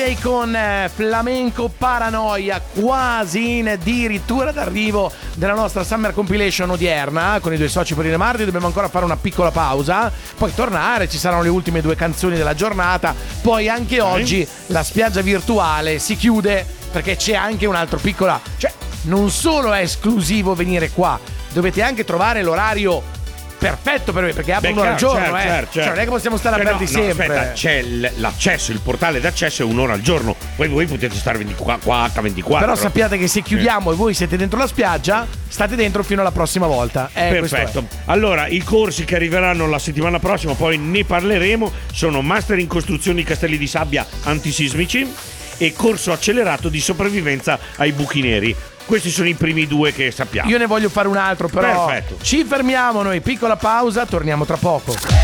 Con Flamenco Paranoia, quasi in addirittura d'arrivo della nostra Summer Compilation odierna con i due soci per il mardi. Dobbiamo ancora fare una piccola pausa, poi tornare, ci saranno le ultime due canzoni della giornata, poi anche oggi la spiaggia virtuale si chiude perché c'è anche un altro piccola, cioè non solo è esclusivo venire qua, dovete anche trovare l'orario perfetto per me, perché apre un'ora al giorno, certo. Cioè non è che possiamo stare aperti sempre. Aspetta, c'è l'accesso, il portale d'accesso è un'ora al giorno, poi voi potete stare 24 H24. Però sappiate che se chiudiamo e voi siete dentro la spiaggia, state dentro fino alla prossima volta. Perfetto. Allora, i corsi che arriveranno la settimana prossima, poi ne parleremo, sono Master in costruzioni castelli di sabbia antisismici e corso accelerato di sopravvivenza ai buchi neri. Questi sono i primi due che sappiamo. Io ne voglio fare un altro, però perfetto. Ci fermiamo noi, piccola pausa, torniamo tra poco.